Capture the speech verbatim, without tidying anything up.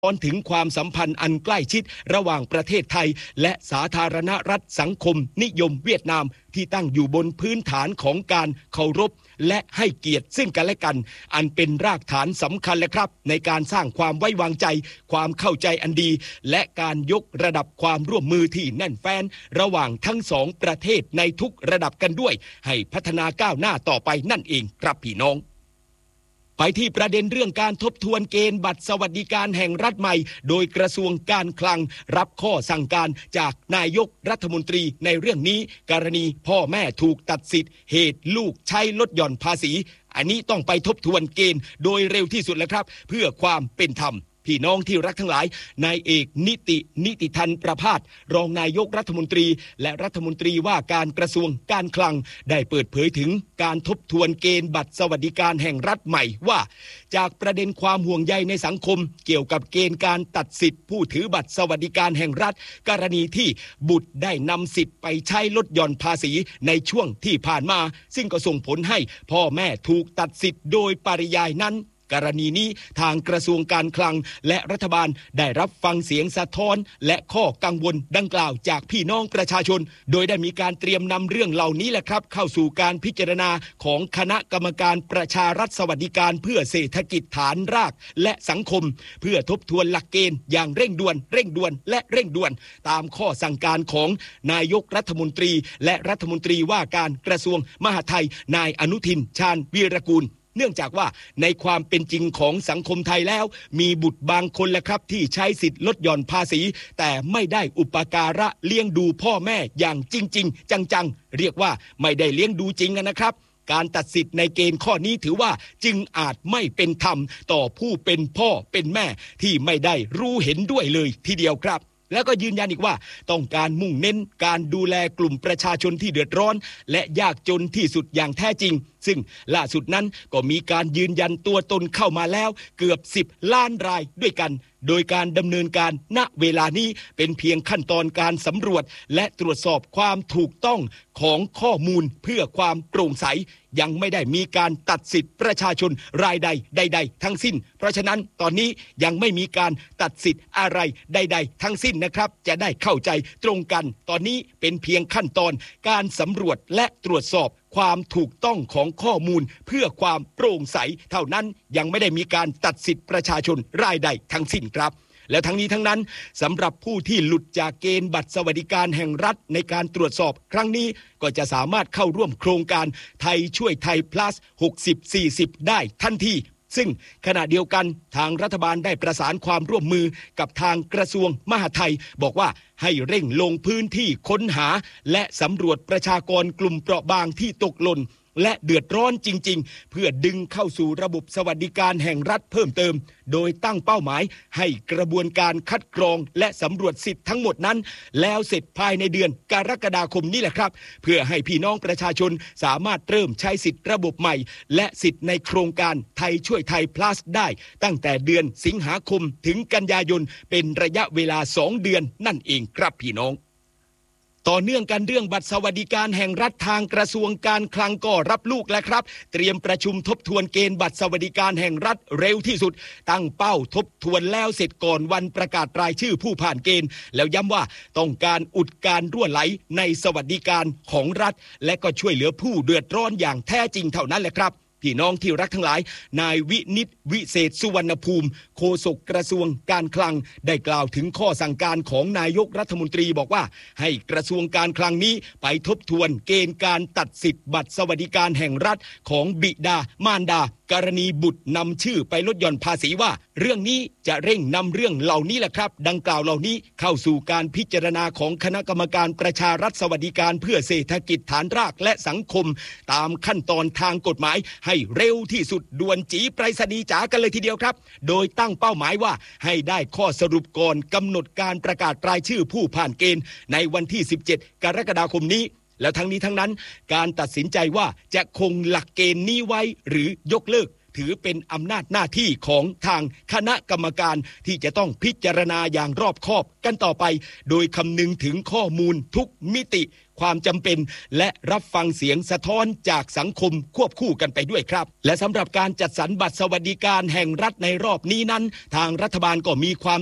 ตอนถึงความสัมพันธ์อันใกล้ชิดระหว่างประเทศไทยและสาธารณรัฐสังคมนิยมเวียดนามที่ตั้งอยู่บนพื้นฐานของการเคารพและให้เกียรติซึ่งกันและกันอันเป็นรากฐานสำคัญเลยครับในการสร้างความไว้วางใจความเข้าใจอันดีและการยกระดับความร่วมมือที่แน่นแฟ้นระหว่างทั้งสองประเทศในทุกระดับกันด้วยให้พัฒนาก้าวหน้าต่อไปนั่นเองครับพี่น้องไปที่ประเด็นเรื่องการทบทวนเกณฑ์บัตรสวัสดิการแห่งรัฐใหม่โดยกระทรวงการคลังรับข้อสั่งการจากนายกรัฐมนตรีในเรื่องนี้กรณีพ่อแม่ถูกตัดสิทธิ์เหตุลูกใช้ลดหย่อนภาษีอันนี้ต้องไปทบทวนเกณฑ์โดยเร็วที่สุดแล้วครับเพื่อความเป็นธรรมพี่น้องที่รักทั้งหลายนายเอกนิตินิติทันประภาสรองนายกรัฐมนตรีและรัฐมนตรีว่าการกระทรวงการคลังได้เปิดเผยถึงการทบทวนเกณฑ์บัตรสวัสดิการแห่งรัฐใหม่ว่าจากประเด็นความห่วงใยในสังคมเกี่ยวกับเกณฑ์การตัดสิทธิ์ผู้ถือบัตรสวัสดิการแห่งรัฐกรณีที่บุตรได้นำสิทธิ์ไปใช้ลดหย่อนภาษีในช่วงที่ผ่านมาซึ่งก็ส่งผลให้พ่อแม่ถูกตัดสิทธิ์โดยปริยายนั้นกรณีนี้ทางกระทรวงการคลังและรัฐบาลได้รับฟังเสียงสะท้อนและข้อกังวลดังกล่าวจากพี่น้องประชาชนโดยได้มีการเตรียมนำเรื่องเหล่านี้แหละครับเข้าสู่การพิจารณาของคณะกรรมการประชารัฐสวัสดิการเพื่อเศรษฐกิจฐานรากและสังคมเพื่อทบทวนหลักเกณฑ์อย่างเร่งด่วนเร่งด่วนและเร่งด่วนตามข้อสั่งการของนายกรัฐมนตรีและรัฐมนตรีว่าการกระทรวงมหาดไทยนายอนุทินชาญวีรกูลเนื่องจากว่าในความเป็นจริงของสังคมไทยแล้วมีบุตรบางคนแหละครับที่ใช้สิทธิ์ลดหย่อนภาษีแต่ไม่ได้อุปการะเลี้ยงดูพ่อแม่อย่างจริงๆจังๆเรียกว่าไม่ได้เลี้ยงดูจริงนะครับการตัดสิทธิ์ในเกณฑ์ข้อนี้ถือว่าจึงอาจไม่เป็นธรรมต่อผู้เป็นพ่อเป็นแม่ที่ไม่ได้รู้เห็นด้วยเลยทีเดียวครับแล้วก็ยืนยันอีกว่าต้องการมุ่งเน้นการดูแลกลุ่มประชาชนที่เดือดร้อนและยากจนที่สุดอย่างแท้จริงซึ่งล่าสุดนั้นก็มีการยืนยันตัวตนเข้ามาแล้วเกือบสิบล้านรายด้วยกันโดยการดำเนินการณเวลานี้เป็นเพียงขั้นตอนการสำรวจและตรวจสอบความถูกต้องของข้อมูลเพื่อความโปร่งใสยังไม่ได้มีการตัดสิทธิประชาชนรายใดใดๆทั้งสิ้นเพราะฉะนั้นตอนนี้ยังไม่มีการตัดสิทธิ์อะไรใดๆทั้งสิ้นนะครับจะได้เข้าใจตรงกันตอนนี้เป็นเพียงขั้นตอนการสำรวจและตรวจสอบความถูกต้องของข้อมูลเพื่อความโปร่งใสเท่านั้นยังไม่ได้มีการตัดสิทธิประชาชนรายใดทั้งสิ้นครับและทั้งนี้ทั้งนั้นสำหรับผู้ที่หลุดจากเกณฑ์บัตรสวัสดิการแห่งรัฐในการตรวจสอบครั้งนี้ก็จะสามารถเข้าร่วมโครงการไทยช่วยไทย plus หกสิบ สี่สิบได้ทันทีซึ่งขณะเดียวกันทางรัฐบาลได้ประสานความร่วมมือกับทางกระทรวงมหาดไทยบอกว่าให้เร่งลงพื้นที่ค้นหาและสำรวจประชากรกลุ่มเปราะบางที่ตกหล่นและเดือดร้อนจริงๆเพื่อดึงเข้าสู่ระบบสวัสดิการแห่งรัฐเพิ่มเติมโดยตั้งเป้าหมายให้กระบวนการคัดกรองและสำรวจสิทธิ์ทั้งหมดนั้นแล้วเสร็จภายในเดือนกรกฎาคมนี้แหละครับเพื่อให้พี่น้องประชาชนสามารถเริ่มใช้สิทธิ์ระบบใหม่และสิทธิ์ในโครงการไทยช่วยไทย plus ได้ตั้งแต่เดือนสิงหาคมถึงกันยายนเป็นระยะเวลาสองเดือนนั่นเองครับพี่น้องต่อเนื่องกันเรื่องบัตรสวัสดิการแห่งรัฐทางกระทรวงการคลังก็รับลูกแล้วครับเตรียมประชุมทบทวนเกณฑ์บัตรสวัสดิการแห่งรัฐเร็วที่สุดตั้งเป้าทบทวนแล้วเสร็จก่อนวันประกาศรายชื่อผู้ผ่านเกณฑ์แล้วย้ำว่าต้องการอุดการรั่วไหลในสวัสดิการของรัฐและก็ช่วยเหลือผู้เดือดร้อนอย่างแท้จริงเท่านั้นแหละครับพี่น้องที่รักทั้งหลายนายวินิตวิเศษสุวรรณภูมิโฆษกกระทรวงการคลังได้กล่าวถึงข้อสั่งการของนายกรัฐมนตรีบอกว่าให้กระทรวงการคลังนี้ไปทบทวนเกณฑ์การตัดสิทธิ์บัตรสวัสดิการแห่งรัฐของบิดามารดากรณีบุตรนำชื่อไปลดหย่อนภาษีว่าเรื่องนี้จะเร่งนำเรื่องเหล่านี้แหละครับดังกล่าวเหล่านี้เข้าสู่การพิจารณาของคณะกรรมการประชารัฐสวัสดิการเพื่อเศรษฐกิจฐานรากและสังคมตามขั้นตอนทางกฎหมายให้เร็วที่สุดด่วนจีไปรษณีย์จ๋ากันเลยทีเดียวครับโดยตั้งเป้าหมายว่าให้ได้ข้อสรุปก่อนกำหนดการประกาศรายชื่อผู้ผ่านเกณฑ์ในวันที่สิบเจ็ดกรกฎาคมนี้แล้วทั้งนี้ทั้งนั้นการตัดสินใจว่าจะคงหลักเกณฑ์นี้ไว้หรือยกเลิกถือเป็นอำนาจหน้าที่ของทางคณะกรรมการที่จะต้องพิจารณาอย่างรอบคอบกันต่อไปโดยคำนึงถึงข้อมูลทุกมิติความจำเป็นและรับฟังเสียงสะท้อนจากสังคมควบคู่กันไปด้วยครับและสำหรับการจัดสรรบัตรสวัสดิการแห่งรัฐในรอบนี้นั้นทางรัฐบาลก็มีความ